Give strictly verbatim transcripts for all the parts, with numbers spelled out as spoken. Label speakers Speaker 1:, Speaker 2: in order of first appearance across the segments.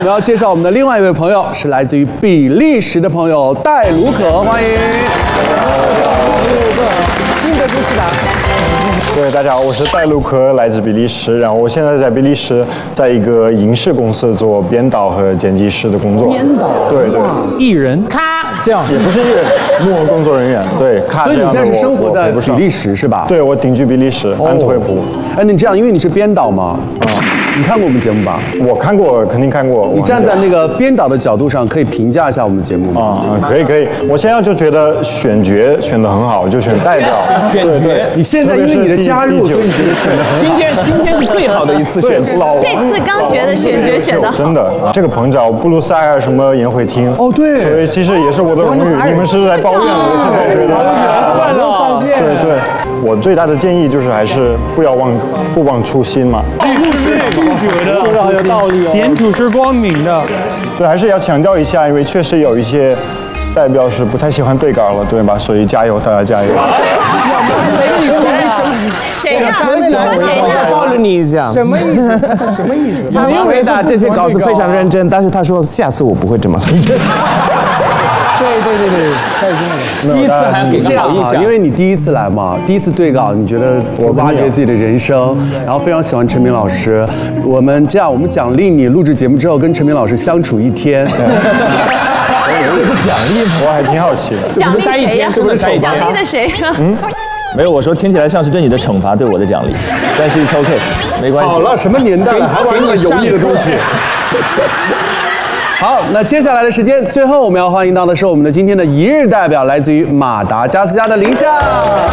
Speaker 1: 我们要介绍我们的另外一位朋友，是来自于比利时的朋友戴卢可，欢迎。新的主持人。
Speaker 2: 对，大家好，我是戴卢可，来自比利时。然后我现在在比利时，在一个影视公司做编导和剪辑师的工作。
Speaker 1: 编导。
Speaker 2: 对对。
Speaker 3: 艺人，咔，这样
Speaker 2: 也不是艺人，幕后工作人员。对，咔。
Speaker 1: 所以你现在是生活在比利时是吧？
Speaker 2: 对，我定居比利时，安特卫普。
Speaker 1: 哎，你这样，因为你是编导嘛，啊。你看过我们节目吧？
Speaker 2: 我看过，肯定看过。
Speaker 1: 你站在那个编导的角度上，可以评价一下我们节目吗？
Speaker 2: 啊、嗯，可以可以。我现在就觉得选角选得很好，就选代表。
Speaker 3: 选角。对，
Speaker 1: 你现在因为你的加入，所以你觉得选得很好。
Speaker 3: 今天今天是最好的一次选角。
Speaker 4: 这次刚觉得选角选得好。
Speaker 2: 真的，这个棚找布鲁塞尔什么宴会厅。
Speaker 1: 哦，对。
Speaker 2: 所以其实也是我的荣誉。你们是在抱怨，我是在觉得。
Speaker 3: 缘分了。
Speaker 2: 对对，我最大的建议就是还是不要忘不忘初心嘛。
Speaker 3: 说的很有道理哦，前途是光明的。
Speaker 2: 对，还是要强调一下，因为确实有一些代表是不太喜欢对稿了，对吧？所以加油，大家加油！
Speaker 4: 谁呀？说谁呀？
Speaker 5: 暴露你一下。
Speaker 3: 什么意思？什么意思？
Speaker 5: 他没回答这些稿子非常认真，但是他说下次我不会这么做。
Speaker 3: 对对对对，太厉害了。第一次还要给
Speaker 1: 这样啊，因为你第一次来嘛，第一次对稿，你觉得我挖掘自己的人生，然后非常喜欢陈明老师。我们这样，我们奖励你录制节目之后跟陈明老师相处一天。
Speaker 2: 这是奖励吗？我还挺好奇的。
Speaker 4: 奖励谁呀？
Speaker 3: 这不是奖
Speaker 4: 励的谁呀？嗯。
Speaker 6: 没有，我说听起来像是对你的惩罚，对我的奖励，但是 it's OK， 没关系。
Speaker 1: 好了，什么年代了，还玩那么油腻的东西？好，那接下来的时间，最后我们要欢迎到的是我们的今天的一日代表，来自于马达加斯加的林夏。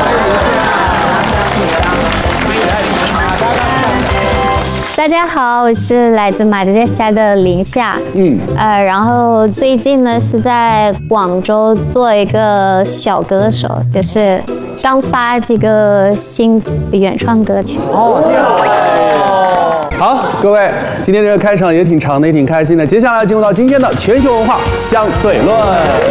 Speaker 7: 大家好，我是来自马达加斯加的林夏。嗯，呃，然后最近呢是在广州做一个小歌手，就是刚发这个新原创歌曲。哦，
Speaker 1: 好，各位，今天这个开场也挺长的，也挺开心的。接下来进入到今天的全球文化相对论。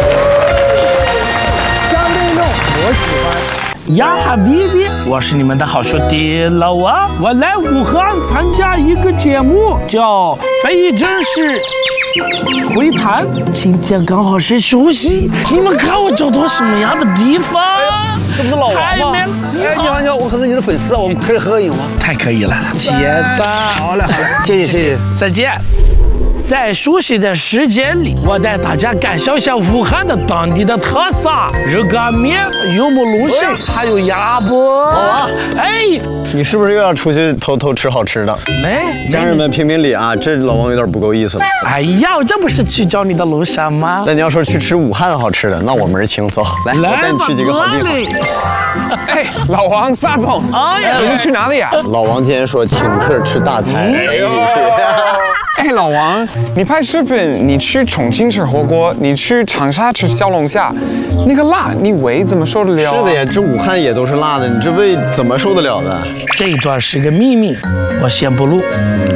Speaker 3: 相对论，我喜欢。呀哈比比，我是你们的好兄弟老王，我来武汉参加一个节目，叫《非正式会谈》，今天刚好是休息，你们看我找到什么样的地方？
Speaker 8: 这不是老王吗？哎，你好，你好，我可是你的粉丝啊，我们可以合个影吗？
Speaker 3: 太可以了，结账。好了好了，
Speaker 8: 谢谢谢谢，
Speaker 3: 再见。在熟悉的时间里，我带大家感受一下武汉的当地的特色：热干面、油焖龙虾，还有鸭脖。
Speaker 8: 老王，
Speaker 3: 哎，
Speaker 8: 你是不是又要出去偷偷吃好吃的？
Speaker 3: 没，
Speaker 8: 家人们评评理啊，这老王有点不够意思了。
Speaker 3: 哎呀，我这不是去找你的龙虾吗？
Speaker 8: 那你要说去吃武汉好吃的，那我门儿清，走，来，我带你去几个好地方。
Speaker 5: 哎，老王，撒总，
Speaker 3: 哎呀，
Speaker 5: 你是去哪里呀？
Speaker 8: 老王今天说请客吃大餐。
Speaker 5: 哎，老王，你拍视频，你去重庆吃火锅，你去长沙吃小龙虾，那个辣，你胃怎么受得了、啊？
Speaker 8: 是的呀，这武汉也都是辣的，你这胃怎么受得了的？
Speaker 3: 这一段是个秘密，我先不录。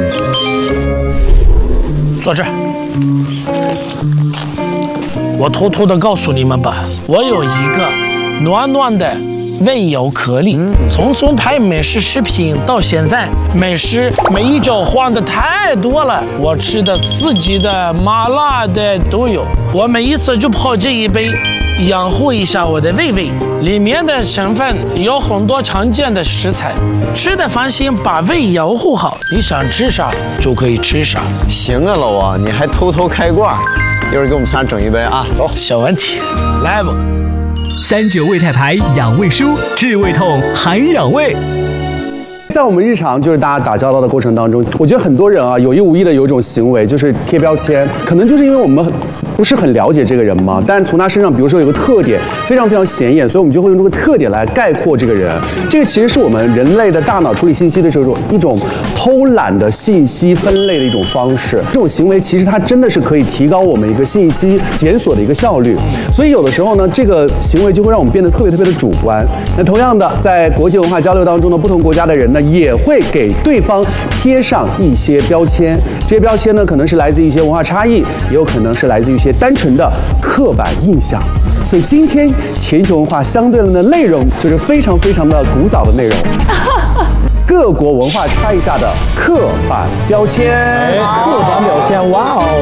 Speaker 3: 坐这儿，我偷偷的告诉你们吧，我有一个暖暖的胃药颗粒。从从拍美食视频到现在，美食每一周换的太多了，我吃的刺激的、麻辣的都有。我每一次就泡这一杯，养护一下我的胃胃。里面的成分有很多常见的食材，吃的放心，把胃养护好，你想吃啥就可以吃啥。
Speaker 8: 行啊，老王，你还偷偷开挂，一会儿给我们仨整一杯啊，走。
Speaker 3: 小问题，来吧。
Speaker 9: 三九胃泰牌养胃舒，治胃痛还养胃。
Speaker 1: 在我们日常就是大家打交道的过程当中，我觉得很多人啊有意无意的有一种行为，就是贴标签，可能就是因为我们不是很了解这个人嘛，但是从他身上，比如说有个特点非常非常显眼，所以我们就会用这个特点来概括这个人。这个其实是我们人类的大脑处理信息的时候一种偷懒的信息分类的一种方式。这种行为其实它真的是可以提高我们一个信息检索的一个效率。所以有的时候呢，这个行为就会让我们变得特别特别的主观。那同样的，在国际文化交流当中呢，不同国家的人呢，也会给对方贴上一些标签，这些标签呢，可能是来自一些文化差异，也有可能是来自于一些单纯的刻板印象。所以今天全球文化相对论的内容就是非常非常的古早的内容。 各国文化差异下的刻板标签。
Speaker 6: 刻板表现，哇哦！